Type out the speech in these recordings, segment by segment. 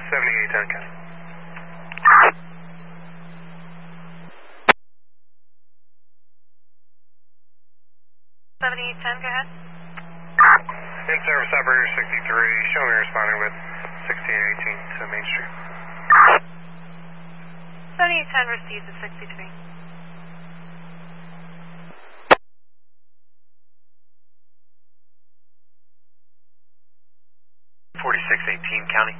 7810, Ken. 7810, go ahead. In service, operator 63, show me responding with 1618 to Main Street. 7810 received at 63. County.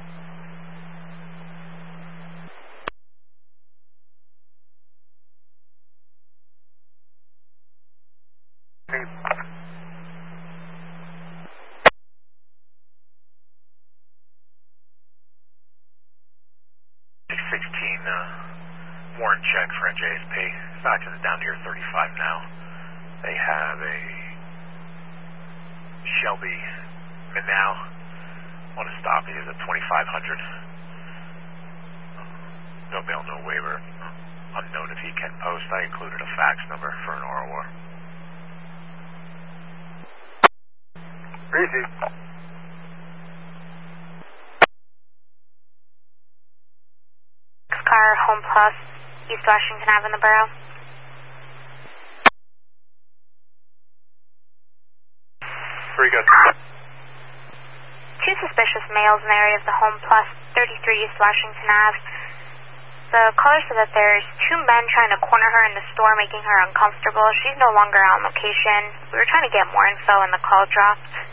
Warrant check for NJSP. Stockton is down here 35 now. They have a Shelby Minow. Want to stop you at 2500. No bail, no waiver. Unknown if he can post. I included a fax number for an ROR. Receive. Car, Home Plus, East Washington Ave in the borough. Very good. Two suspicious males in the area of the Home Plus, 33 East Washington Ave. The caller said that there's two men trying to corner her in the store, making her uncomfortable. She's no longer on location. We were trying to get more info and the call dropped.